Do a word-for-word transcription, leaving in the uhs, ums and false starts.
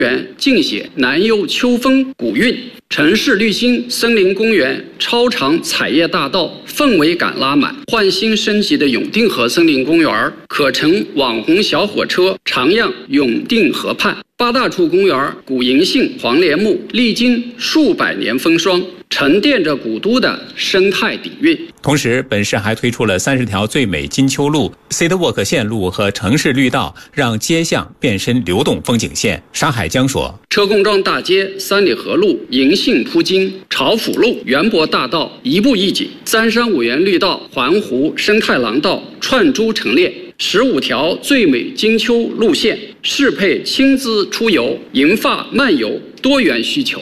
园尽写南幽秋风古韵，城市绿心森林公园超长彩叶大道氛围感拉满，焕新升级的永定河森林公园可乘网红小火车徜徉永定河畔。八大处公园古银杏、黄连木历经数百年风霜，沉淀着古都的生态底蕴。 同时，本市还推出了三十条最美金秋路、Citywalk 线路和城市绿道，让街巷变身流动风景线。沙海江说， 车公庄大街、三里河路、银杏铺金、朝府路、园博大道一步一景，三山五园绿道、环湖生态廊道串珠陈列，十五条最美金秋路线适配亲子出游、银发漫游多元需求。